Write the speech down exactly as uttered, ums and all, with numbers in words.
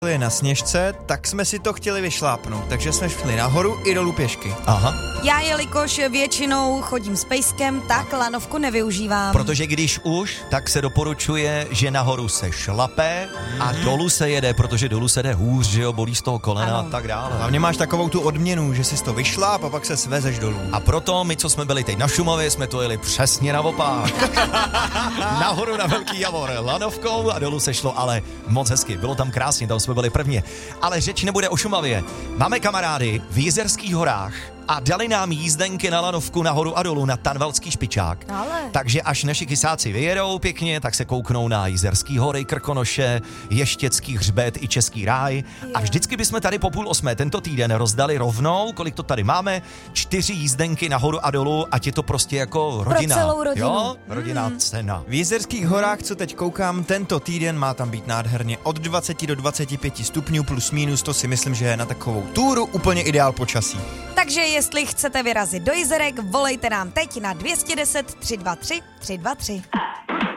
je na Sněžce, tak jsme si to chtěli vyšlápnout, takže jsme šli nahoru i dolů pěšky. Aha. Já jelikož většinou chodím s pejskem, tak lanovku nevyužívám. Protože když už, tak se doporučuje, že nahoru se šlape a Mhm. dolů se jede, protože dolů se jde hůř, že jo, bolí z toho kolena Ano. a tak dále. Hlavně máš takovou tu odměnu, že si to vyšláp a pak se svezeš dolů. A proto my, co jsme byli teď na Šumavě, jsme to jeli přesně naopak. Nahoru na Velký Javor lanovkou a dolů se šlo, ale moc hezky, bylo tam krásně, tam jsme byli prvně. Ale řeč nebude o Šumavě. Máme kamarády v Jizerských horách a dali nám jízdenky na lanovku nahoru a dolů na Tanvalský špičák. Ale. Takže až naši kysáci vyjedou pěkně, tak se kouknou na Jizerský hory, Krkonoše, Ještěcký hřbet i Český ráj. A vždycky bychom tady po půl osmé tento týden rozdali rovnou, kolik to tady máme, čtyři jízdenky nahoru a dolů, ať je to prostě jako rodina. Pro celou rodinu. Jo? Rodinná mm. cena. V Jizerských horách, co teď koukám, tento týden má tam být nádherně od dvacet do dvaceti pěti stupňů plus minus, to si myslím, že je na takovou túru úplně ideál počasí. Takže jestli chcete vyrazit do Jizerek, volejte nám teď na dvě stě deset tři sta dvacet tři tři sta dvacet tři.